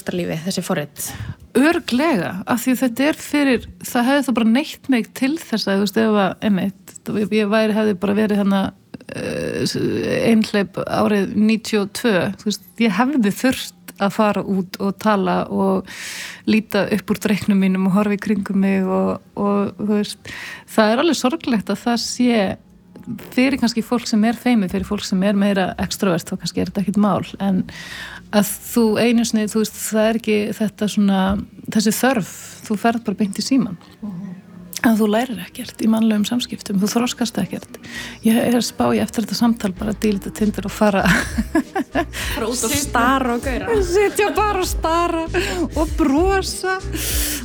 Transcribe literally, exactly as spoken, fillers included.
ástarlífi, þessi forrit? Örugglega, af því þetta er fyrir, það hefði það bara neytt mig til þess að, þú veist, ef að, einmitt, ég væri, hefði bara verið hana uh, einhleip árið níutíu og tvö, þú veist, ég hefði þurft að fara út og tala og líta upp úr dreiknum mínum og horfa í kringum mig og, og þú veist, það er alveg sorglegt að það sé fyrir kannski fólk sem er feimið, fyrir fólk sem er meira extrovert, þá kannski er þetta ekkert mál, en að þú einu sinni, þú veist, það er ekki þetta svona, þessi þörf, þú ferð bara beint í síman. Uh-huh. Að þú lærir ekkert í mannlegum samskiptum, þú þroskast ekkert. Ég er spái eftir þetta samtal bara að díla þetta Tinder og fara fara út og stara og gauðra. Sitja bara og stara og brosa